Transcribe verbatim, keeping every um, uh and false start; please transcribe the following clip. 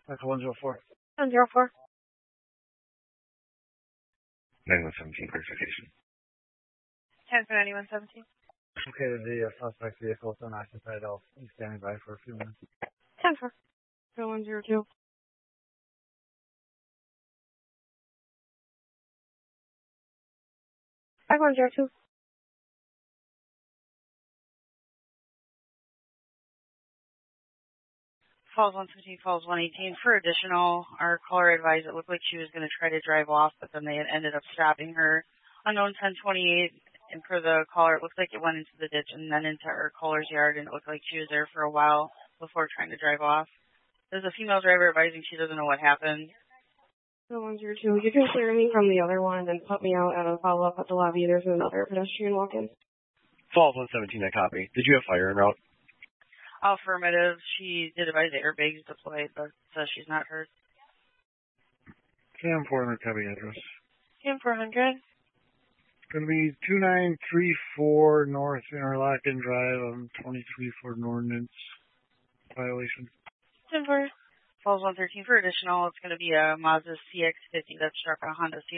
Echo one zero four. one zero four. nine one seventeen verification. ten for ninety-one seventeen. Okay, the uh, suspect vehicle is unoccupied. I'll be standing by for a few minutes. ten for. Echo one zero two. Echo one zero two. Falls one fifteen, Falls one eighteen. For additional, our caller advised it looked like she was going to try to drive off, but then they had ended up stopping her. Unknown ten twenty-eight, and for the caller, it looked like it went into the ditch and then into our caller's yard, and it looked like she was there for a while before trying to drive off. There's a female driver advising she doesn't know what happened. one zero two, you can clear me from the other one and then put me out at a follow-up at the lobby. There's another pedestrian walk-in. Falls one seventeen, I copy. Did you have fire en route? Affirmative. She did advise the airbags deployed, but says she's not hurt. Cam four hundred, copy address. Cam four hundred. Going to be two nine three four North Interlochen Drive on twenty-three for an ordinance violation. ten four. Falls one thirteen for additional. It's going to be a Mazda C X fifty that's struck on a Honda C